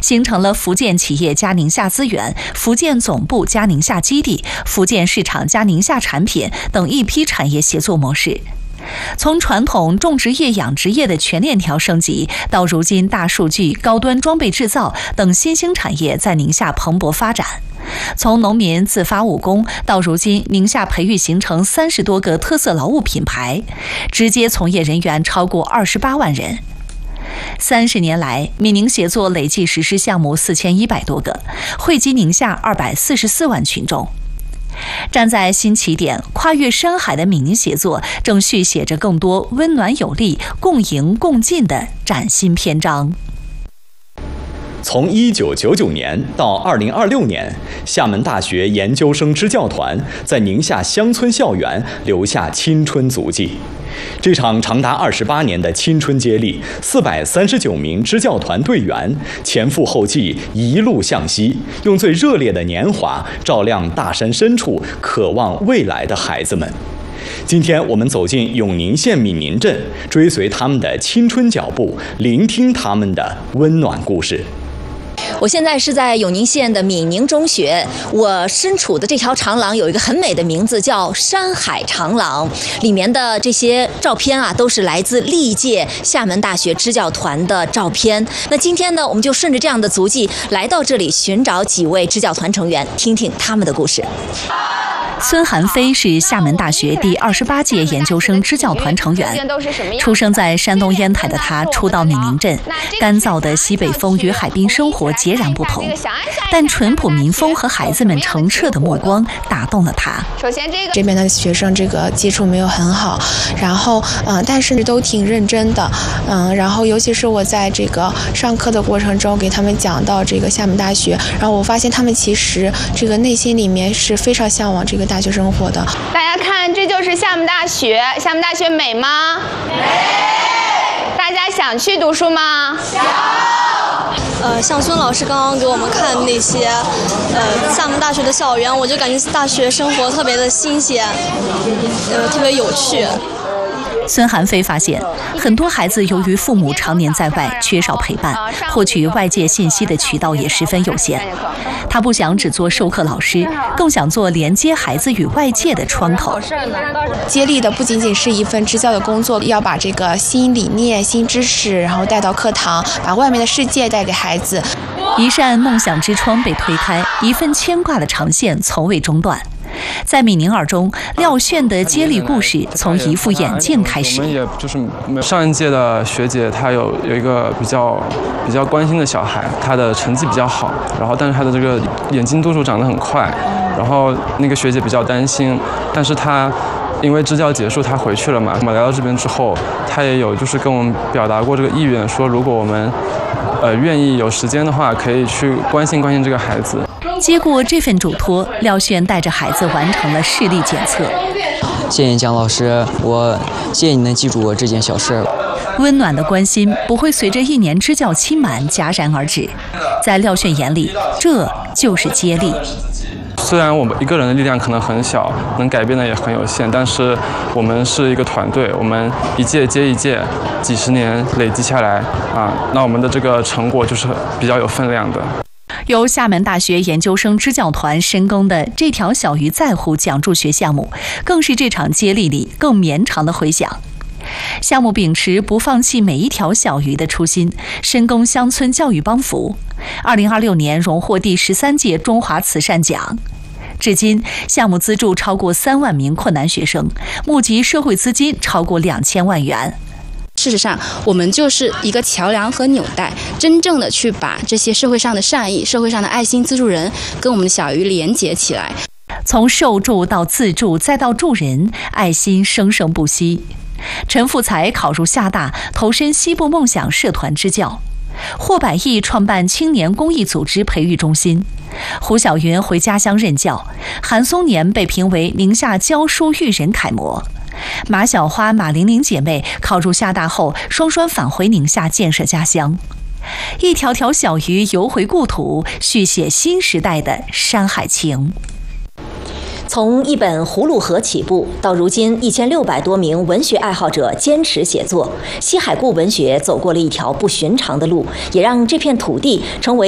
形成了福建企业加宁夏资源、福建总部加宁夏基地、福建市场加宁夏产品等一批产业协作模式。从传统种植业、养殖业的全链条升级，到如今大数据、高端装备制造等新兴产业在宁夏蓬勃发展。从农民自发务工，到如今宁夏培育形成30多个特色劳务品牌，直接从业人员超过28万人。30年来，闽宁协作累计实施项目4100多个，惠及宁夏244万群众。站在新起点，跨越山海的闽宁协作正续写着更多温暖有力、共赢共进的崭新篇章。 从1999年到2026年，厦门大学研究生支教团在宁夏乡村校园留下青春足迹。这场长达28年的青春接力，439名支教团队员前赴后继，一路向西，用最热烈的年华照亮大山深处渴望未来的孩子们。今天我们走进永宁县闽宁镇，追随他们的青春脚步，聆听他们的温暖故事。 我现在是在永宁县的闽宁中学，我身处的这条长廊有一个很美的名字，叫山海长廊。里面的这些照片啊，都是来自历届厦门大学支教团的照片。那今天呢，我们就顺着这样的足迹来到这里，寻找几位支教团成员，听听他们的故事。 孙寒飞是厦门大学第28届研究生支教团成员。出生在山东烟台的他，初到闽宁镇，干燥的西北风与海滨生活截然不同，但淳朴民风和孩子们澄澈的目光打动了他。 首先，这边的学生这个基础没有很好，然后但是都挺认真的，然后尤其是我在这个上课的过程中给他们讲到这个厦门大学，然后我发现他们其实这个内心里面是非常向往这个大学生活的。 大家看，这就是厦门大学。厦门大学美吗？美。大家想去读书吗？想。 像孙老师刚刚给我们看那些厦门大学的校园，我就感觉大学生活特别的新鲜，特别有趣。 孙寒飞发现，很多孩子由于父母常年在外，缺少陪伴，获取外界信息的渠道也十分有限。他不想只做授课老师，更想做连接孩子与外界的窗口。 接力的不仅仅是一份支教的工作，要把这个新理念、新知识，然后带到课堂，把外面的世界带给孩子。 一扇梦想之窗被推开，一份牵挂的长线从未中断。在闽宁耳中，廖炫的接力故事从一副眼镜开始。 我们也就是上一届的学姐，她有一个比较关心的小孩，他的成绩比较好，然后但是他的这个眼睛度数长得很快，然后那个学姐比较担心，但是她因为支教结束，她回去了嘛。来到这边之后，她也有就是跟我们表达过这个意愿，说如果我们愿意有时间的话，可以去关心这个孩子。 接过这份嘱托，廖炫带着孩子完成了视力检测。 谢谢蒋老师，谢谢你能记住我这件小事。 温暖的关心不会随着1年支教期满戛然而止，在廖炫眼里，这就是接力。 虽然我们一个人的力量可能很小，能改变的也很有限，但是我们是一个团队，我们一届接一届，几十年累积下来那我们的这个成果就是比较有分量的。 由厦门大学研究生支教团深耕的这条小鱼在乎讲助学项目，更是这场接力里更绵长的回响。项目秉持不放弃每一条小鱼的初心，深耕乡村教育帮扶。2026年荣获第13届中华慈善奖。至今，项目资助超过3万名困难学生，募集社会资金超过2000万元。 事实上，我们就是一个桥梁和纽带，真正的去把这些社会上的善意、社会上的爱心资助人跟我们的小鱼连结起来。 从受助到自助，再到助人，爱心生生不息。陈富才考入厦大，投身西部梦想社团支教。霍百亿创办青年公益组织培育中心。胡晓云回家乡任教。韩松年被评为宁夏教书育人楷模。马小花、马玲玲姐妹考入厦大后，双双返回宁夏建设家乡。一条条小鱼游回故土，续写新时代的山海情。 从一本《葫芦河》起步，到如今1600多名文学爱好者坚持写作，西海固文学走过了一条不寻常的路，也让这片土地成为